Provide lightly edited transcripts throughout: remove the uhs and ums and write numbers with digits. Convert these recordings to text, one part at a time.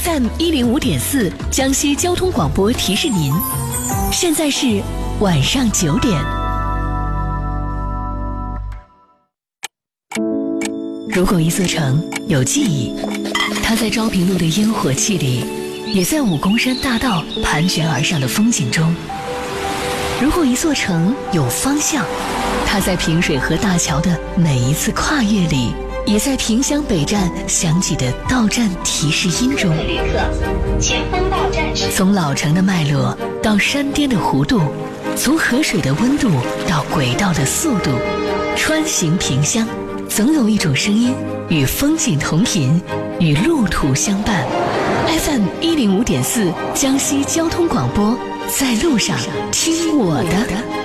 FM105.4江西交通广播提示您，现在是晚上9点。如果一座城有记忆，它在昭平路的烟火气里，也在武功山大道盘旋而上的风景中。如果一座城有方向，它在平水河大桥的每一次跨越里，也在萍乡北站响起的到站提示音中。 旅客，前方到站是。 从老城的脉络到山巅的弧度，从河水的温度到轨道的速度，穿行萍乡，总有一种声音与风景同频，与路途相伴。FM105.4江西交通广播，在路上听我的。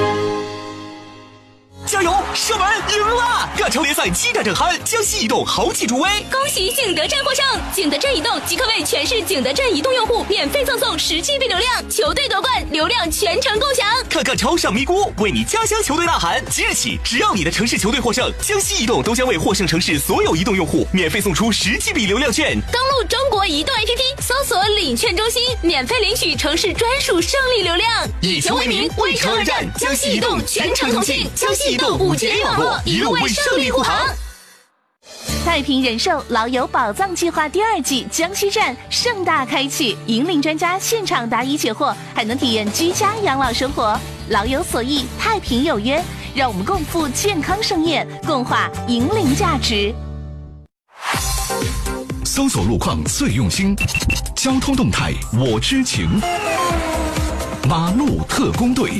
加油！射门赢了！亚超联赛7战正酣，江西移动豪气助威！ 恭喜景德镇获胜！景德镇移动即可为全市景德镇移动用户免费赠送10GB 流量，球队夺冠，流量全程共享。 看看超上咪咕，为你家乡球队呐喊！即日起，只要你的城市球队获胜，江西移动都将为获胜城市所有移动用户免费送出10GB 流量券。 登录中国移动 APP， 搜索领券中心，免费领取城市专属胜利流量。 以球为名，为城而战，江西移动全程同庆，江西移动5G网络，一路为胜利护航。 太平人寿老友宝藏计划第2季江西站盛大开启，引领专家现场答疑解惑，还能体验居家养老生活。老有所益，太平有约，让我们共赴健康盛宴，共话引领价值。 搜索路况最用心，交通动态我知情，马路特工队。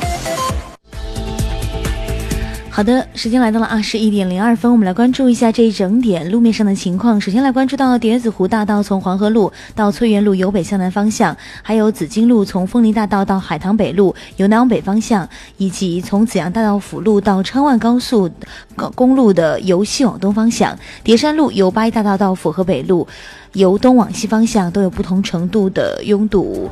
好的，时间来到了21点02分，我们来关注一下这一整点路面上的情况。首先来关注到蝶子湖大道从黄河路到翠园路由北向南方向，还有紫金路从枫林大道到海棠北路由南往北方向，以及从紫阳大道辅路到昌万高速公路的由西往东方向。叠山路由八一大道到府河北路由东往西方向都有不同程度的拥堵。